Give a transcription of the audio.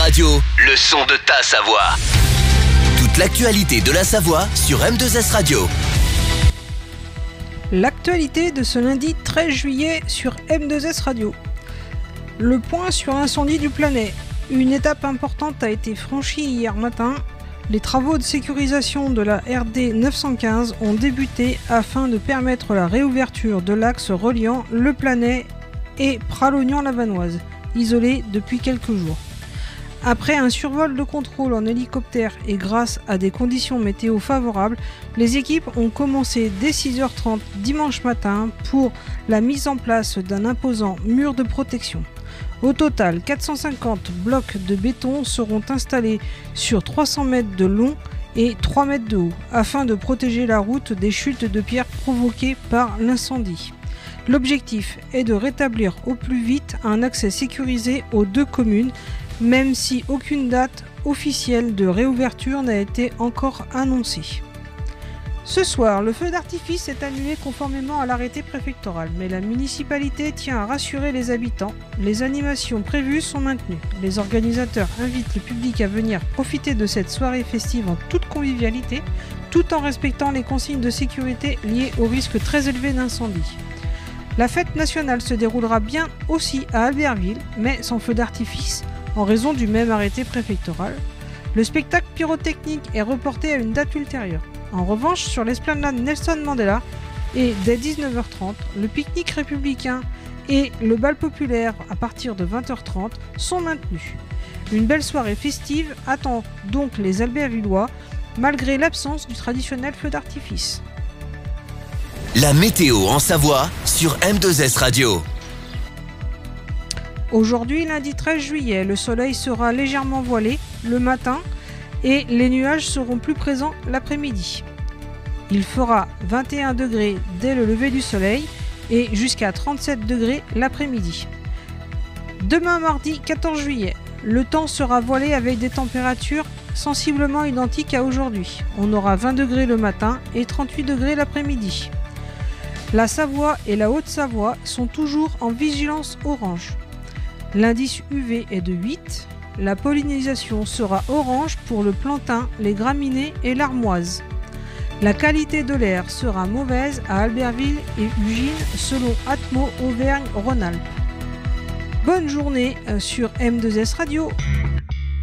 Radio, le son de ta Savoie. Toute l'actualité de la Savoie sur M2S Radio. L'actualité de ce lundi 13 juillet sur M2S Radio. Le point sur l'incendie du Planay. Une étape importante a été franchie hier matin. Les travaux de sécurisation de la RD 915 ont débuté afin de permettre la réouverture de l'axe reliant Le Planay et Pralognan-Lavanoise, isolé depuis quelques jours. Après un survol de contrôle en hélicoptère et grâce à des conditions météo favorables, les équipes ont commencé dès 6h30 dimanche matin pour la mise en place d'un imposant mur de protection. Au total, 450 blocs de béton seront installés sur 300 mètres de long et 3 mètres de haut, afin de protéger la route des chutes de pierres provoquées par l'incendie. L'objectif est de rétablir au plus vite un accès sécurisé aux deux communes, même si aucune date officielle de réouverture n'a été encore annoncée. Ce soir, le feu d'artifice est annulé conformément à l'arrêté préfectoral, mais la municipalité tient à rassurer les habitants. Les animations prévues sont maintenues. Les organisateurs invitent le public à venir profiter de cette soirée festive en toute convivialité, tout en respectant les consignes de sécurité liées au risque très élevé d'incendie. La fête nationale se déroulera bien aussi à Albertville, mais sans feu d'artifice, en raison du même arrêté préfectoral. Le spectacle pyrotechnique est reporté à une date ultérieure. En revanche, sur l'esplanade Nelson Mandela, et dès 19h30, le pique-nique républicain et le bal populaire à partir de 20h30 sont maintenus. Une belle soirée festive attend donc les Albertvillois, malgré l'absence du traditionnel feu d'artifice. La météo en Savoie sur M2S Radio. Aujourd'hui, lundi 13 juillet, le soleil sera légèrement voilé le matin et les nuages seront plus présents l'après-midi. Il fera 21 degrés dès le lever du soleil et jusqu'à 37 degrés l'après-midi. Demain mardi 14 juillet, le temps sera voilé avec des températures sensiblement identiques à aujourd'hui. On aura 20 degrés le matin et 38 degrés l'après-midi. La Savoie et la Haute-Savoie sont toujours en vigilance orange. L'indice UV est de 8. La pollinisation sera orange pour le plantain, les graminées et l'armoise. La qualité de l'air sera mauvaise à Albertville et Ugine selon Atmo Auvergne-Rhône-Alpes. Bonne journée sur M2S Radio.